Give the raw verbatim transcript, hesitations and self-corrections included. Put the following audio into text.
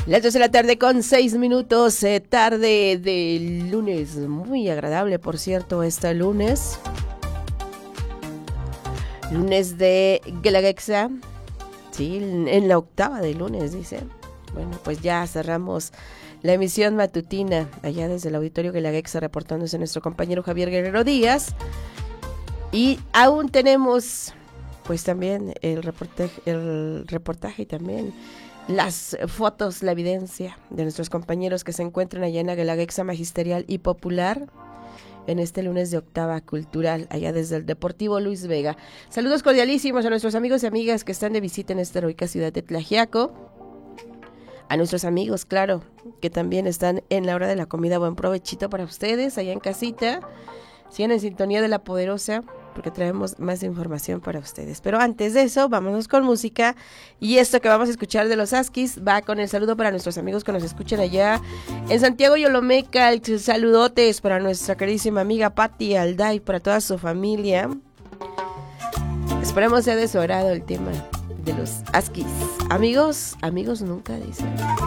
Las dos de la tarde con seis minutos, eh, tarde de lunes, muy agradable por cierto este lunes. Lunes de Guelaguetza, sí, en la octava de lunes dice. Bueno, pues ya cerramos la emisión matutina allá desde el auditorio Guelaguetza, reportándose nuestro compañero Javier Guerrero Díaz. Y aún tenemos pues también el reportaje, el reportaje y también las fotos, la evidencia de nuestros compañeros que se encuentran allá en la Guelaguetza Magisterial y Popular en este lunes de octava cultural, allá desde el Deportivo Luis Vega. Saludos cordialísimos a nuestros amigos y amigas que están de visita en esta heroica ciudad de Tlaxiaco, a nuestros amigos, claro, que también están en la hora de la comida. Buen provechito para ustedes allá en casita. Sigan en sintonía de La Poderosa, porque traemos más información para ustedes. Pero antes de eso, vámonos con música. Y esto que vamos a escuchar de los Askis va con el saludo para nuestros amigos que nos escuchan allá en Santiago Yolomeca. El saludotes para nuestra queridísima amiga Patti Alday, para toda su familia. Esperemos sea de su agrado el tema de los Askis. Amigos, amigos nunca, dicen.